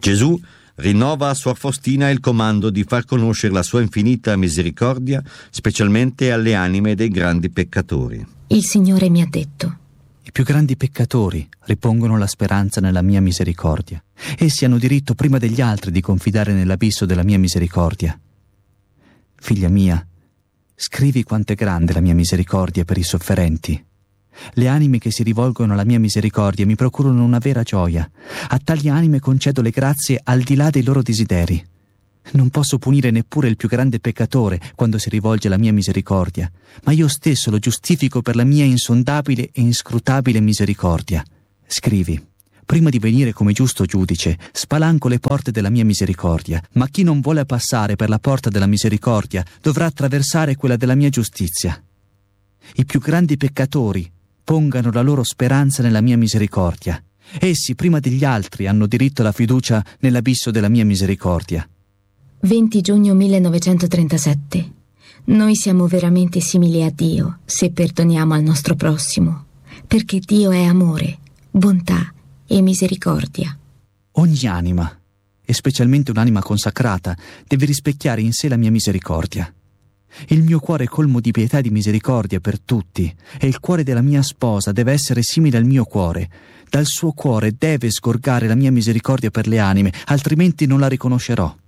Gesù rinnova a Suor Faustina il comando di far conoscere la sua infinita misericordia, specialmente alle anime dei grandi peccatori. Il Signore mi ha detto: i più grandi peccatori ripongono la speranza nella mia misericordia. Essi hanno diritto prima degli altri di confidare nell'abisso della mia misericordia. Figlia mia, scrivi quanto è grande la mia misericordia per i sofferenti. Le anime che si rivolgono alla mia misericordia mi procurano una vera gioia. A tali anime concedo le grazie al di là dei loro desideri. Non posso punire neppure il più grande peccatore quando si rivolge alla mia misericordia, ma io stesso lo giustifico per la mia insondabile e inscrutabile misericordia. Scrivi: prima di venire come giusto giudice, spalanco le porte della mia misericordia, ma chi non vuole passare per la porta della misericordia dovrà attraversare quella della mia giustizia. I più grandi peccatori pongano la loro speranza nella mia misericordia. Essi, prima degli altri, hanno diritto alla fiducia nell'abisso della mia misericordia. 20 giugno 1937. Noi siamo veramente simili a Dio se perdoniamo al nostro prossimo, perché Dio è amore, bontà e misericordia. Ogni anima, e specialmente un'anima consacrata, deve rispecchiare in sé la mia misericordia. Il mio cuore è colmo di pietà e di misericordia per tutti, e il cuore della mia sposa deve essere simile al mio cuore. Dal suo cuore deve sgorgare la mia misericordia per le anime, altrimenti non la riconoscerò.